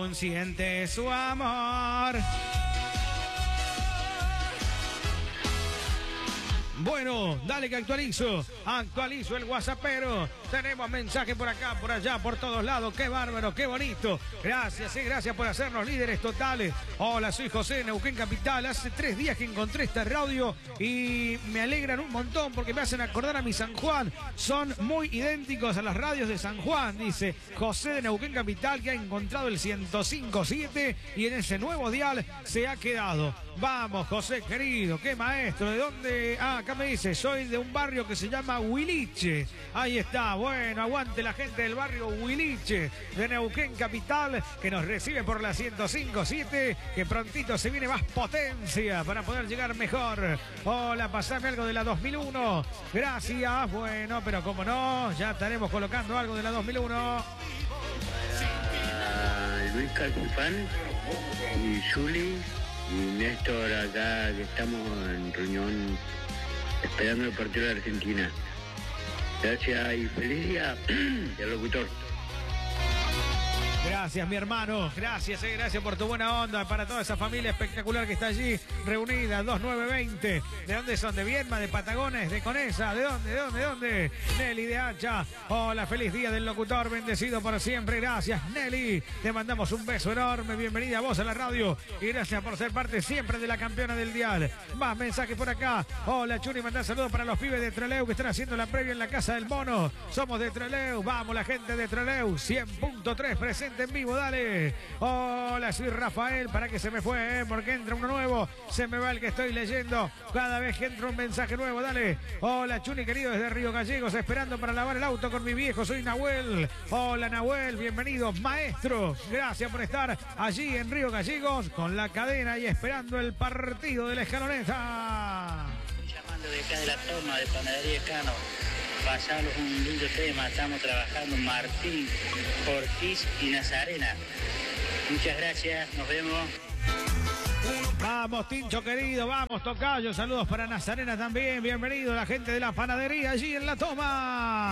aún siente su amor. Bueno, dale que actualizo el WhatsAppero. Tenemos mensaje por acá, por allá, por todos lados. Qué bárbaro, qué bonito. Gracias, gracias por hacernos líderes totales. Hola, soy José de Neuquén Capital. Hace 3 días que encontré esta radio y me alegran un montón porque me hacen acordar a mi San Juan. Son muy idénticos a las radios de San Juan, dice José de Neuquén Capital, que ha encontrado el 105.7 y en ese nuevo dial se ha quedado. Vamos, José querido, qué maestro. ¿De dónde? Ah, acá me dice, soy de un barrio que se llama Huiliche. Ahí está, bueno, aguante la gente del barrio Huiliche de Neuquén Capital, que nos recibe por la 105.7, que prontito se viene más potencia para poder llegar mejor. Hola, pasame algo de la 2001. Gracias, bueno, pero como no, ya estaremos colocando algo de la 2001. Luis Calcufán y Juli y Néstor acá, que estamos en reunión esperando el partido de Argentina. Gracias y feliz día del locutor. Gracias, mi hermano. Gracias, gracias por tu buena onda. Para toda esa familia espectacular que está allí reunida. 2920. ¿De dónde son? ¿De Viedma? ¿De Patagones? ¿De Conesa? ¿De dónde? ¿De dónde? Nelly de Hacha. Hola, feliz día del locutor. Bendecido por siempre. Gracias, Nelly. Te mandamos un beso enorme. Bienvenida a vos a la radio. Y gracias por ser parte siempre de la campeona del dial. Más mensajes por acá. Hola, Chuni. Mandá saludos para los pibes de Trelew que están haciendo la previa en la Casa del Mono. Somos de Trelew. Vamos, la gente de Trelew. 100.3 presente en vivo, dale. Hola, soy Rafael. Para que se me fue, porque entra uno nuevo. Se me va el que estoy leyendo. Cada vez que entra un mensaje nuevo, dale. Hola, Chuni querido, desde Río Gallegos, esperando para lavar el auto con mi viejo. Soy Nahuel. Hola, Nahuel, bienvenido, maestro. Gracias por estar allí en Río Gallegos con la cadena y esperando el partido de la Escaloneta. Llamando de acá de la toma de Panadería Cano. Pasarlos un lindo tema, estamos trabajando Martín, Ortiz y Nazarena. Muchas gracias, nos vemos. Vamos, Tincho querido, vamos, tocayo. Saludos para Nazarena también. Bienvenido la gente de la panadería allí en la toma.